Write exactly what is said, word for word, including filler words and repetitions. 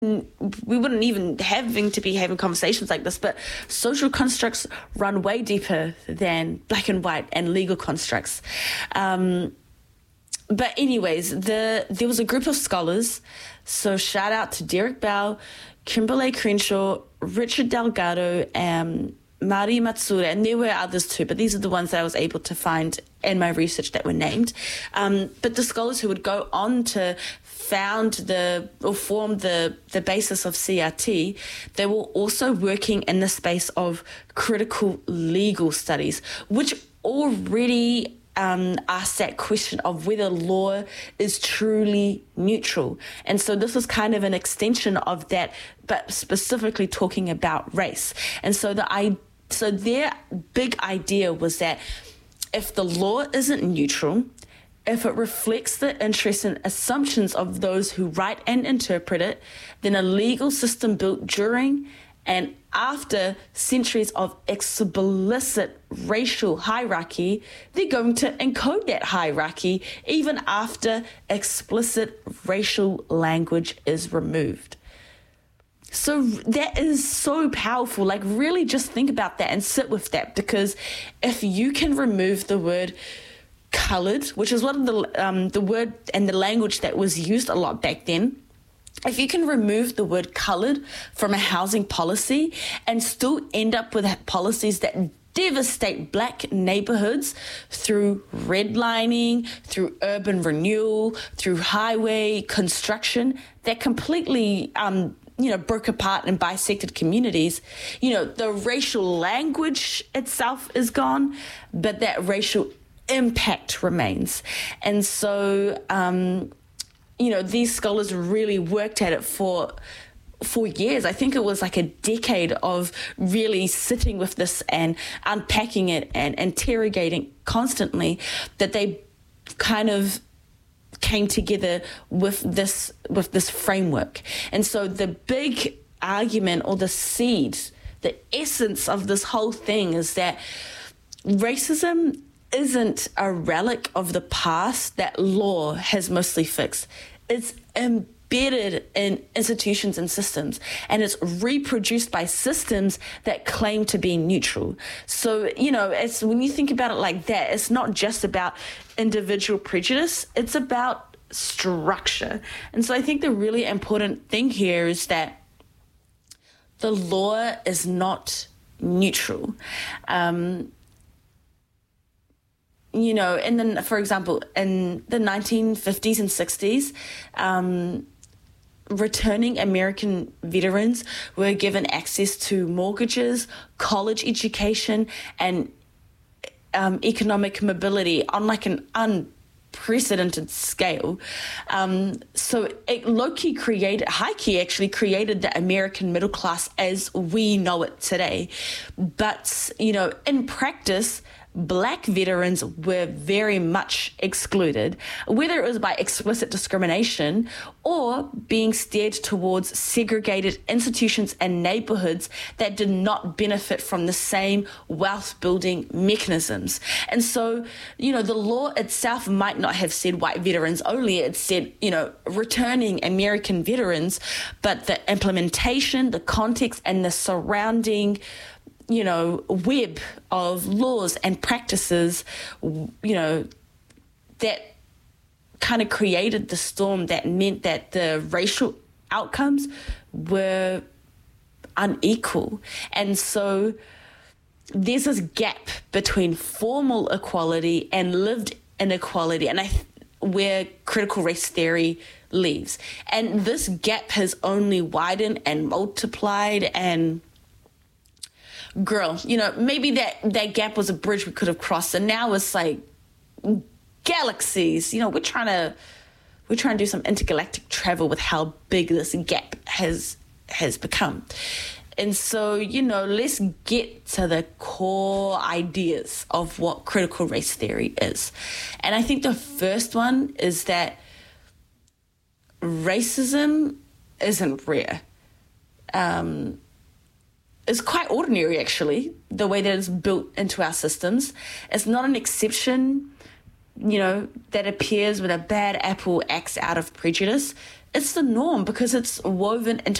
we wouldn't even having to be having conversations like this, but social constructs run way deeper than black and white and legal constructs. Um, but anyways, the there was a group of scholars, so shout out to Derek Bell, Kimberlé Crenshaw, Richard Delgado, and Mari Matsuura, and there were others too, but these are the ones that I was able to find in my research that were named. Um, but the scholars who would go on to found the or form the the basis of C R T, they were also working in the space of critical legal studies, which already um, asks that question of whether law is truly neutral. And so this was kind of an extension of that, but specifically talking about race. And so the I so their big idea was that if the law isn't neutral, if it reflects the interests and assumptions of those who write and interpret it, then a legal system built during and after centuries of explicit racial hierarchy, they're going to encode that hierarchy even after explicit racial language is removed. So that is so powerful. Like, really just think about that and sit with that, because if you can remove the word coloured, which is one of the um, the word and the language that was used a lot back then, if you can remove the word coloured from a housing policy and still end up with policies that devastate black neighbourhoods through redlining, through urban renewal, through highway construction that completely um, you know, broke apart and bisected communities, you know, the racial language itself is gone, but that racial impact remains. And so, um, you know, these scholars really worked at it for for years. I think it was like a decade of really sitting with this and unpacking it and interrogating constantly, that they kind of came together with this with this framework. And so the big argument, or the seed, the essence of this whole thing, is that racism isn't a relic of the past that law has mostly fixed. It's embedded in institutions and systems, and it's reproduced by systems that claim to be neutral. So, you know, it's when you think about it like that, it's not just about individual prejudice, it's about structure. And so I think the really important thing here is that the law is not neutral. Um, You know, and then, for example, in the nineteen fifties and sixties, um, returning American veterans were given access to mortgages, college education, and um, economic mobility on like an unprecedented scale. Um, so it low-key created, high-key actually created the American middle class as we know it today. But, you know, in practice, Black veterans were very much excluded, whether it was by explicit discrimination or being steered towards segregated institutions and neighborhoods that did not benefit from the same wealth-building mechanisms. And so, you know, the law itself might not have said white veterans only, it said, you know, returning American veterans, but the implementation, the context, and the surrounding you know, web of laws and practices, you know, that kind of created the storm that meant that the racial outcomes were unequal. And so there's this gap between formal equality and lived inequality, and I where critical race theory leaves. And this gap has only widened and multiplied, and girl, you know, maybe that, that gap was a bridge we could have crossed, and now it's like galaxies. You know, we're trying to we're trying to do some intergalactic travel with how big this gap has has become. And so, you know, let's get to the core ideas of what critical race theory is. And I think the first one is that racism isn't rare. Um, it's quite ordinary, actually, the way that it's built into our systems. It's not an exception you know, that appears when a bad apple acts out of prejudice, it's the norm because it's woven into